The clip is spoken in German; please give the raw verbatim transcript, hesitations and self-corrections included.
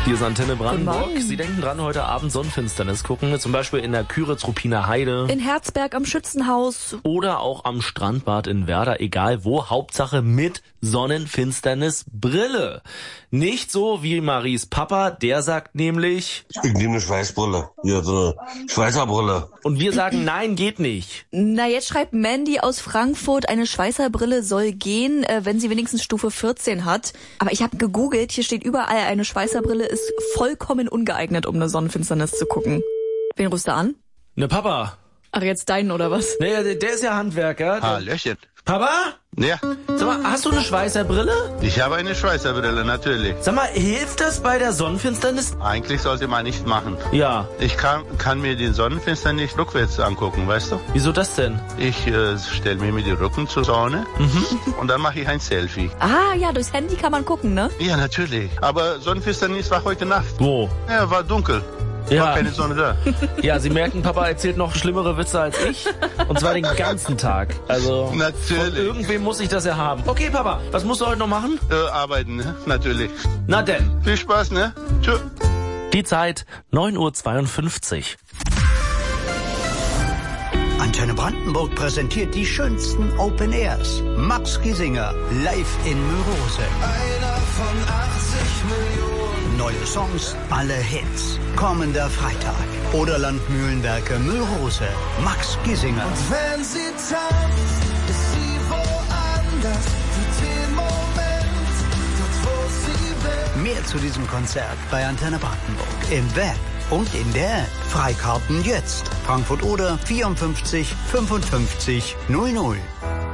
Hier ist Antenne Brandenburg. Guten Sie denken dran, heute Abend Sonnenfinsternis gucken, zum Beispiel in der Küritz-Ruppiner Heide. In Herzberg am Schützenhaus. Oder auch am Strandbad in Werder, egal wo, Hauptsache mit Sonnenfinsternisbrille. Nicht so wie Maries Papa, der sagt nämlich... Ich nehme eine Schweißbrille. Ja, so eine Schweißerbrille. Und wir sagen, nein, geht nicht. Na, jetzt schreibt Mandy aus Frankfurt, eine Schweißerbrille soll gehen, äh, wenn sie wenigstens Stufe vierzehn hat. Aber ich habe gegoogelt, hier steht überall, eine Schweißerbrille ist vollkommen ungeeignet, um eine Sonnenfinsternis zu gucken. Wen rufst du an? Ne, Papa. Ach, jetzt deinen oder was? Naja, der, der ist ja Handwerker. Hallöchen. Papa? Ja, Sag mal, hast du eine Schweißerbrille? ich habe eine Schweißerbrille, natürlich. Sag mal, hilft das bei der Sonnenfinsternis? Eigentlich sollte man nicht machen. Ja. Ich kann, kann mir den Sonnenfinsternis nicht rückwärts angucken, weißt du? Wieso das denn? Ich äh, stelle mir mit dem Rücken zur Sonne und dann mache ich ein Selfie. Ah, ja, durchs Handy kann man gucken, ne? Ja, natürlich. Aber Sonnenfinsternis war heute Nacht. Wo? Ja, war dunkel. Ja. War keine Sonne da. Ja, Sie merken, Papa erzählt noch schlimmere Witze als ich. Und zwar den ganzen Tag. Also, Natürlich. von irgendwem muss ich das ja haben. Okay, Papa, was musst du heute noch machen? Äh, arbeiten, ne? Natürlich. Na denn. Viel Spaß, ne? Tschö. Die Zeit, neun Uhr zweiundfünfzig. Antenne Brandenburg präsentiert die schönsten Open Airs. Max Giesinger, live in Mörose. Einer von achtzig Millionen. Neue Songs, alle Hits. Kommender Freitag. Oderland Mühlenwerke Mörose. Max Giesinger. Und wenn sie tanzt, ist sie woanders. Für den Moment, dort wo sie will. Mehr zu diesem Konzert bei Antenne Brandenburg. Im Web und in der App. Freikarten jetzt. Frankfurt Oder vierundfünfzig fünfundfünfzig null null.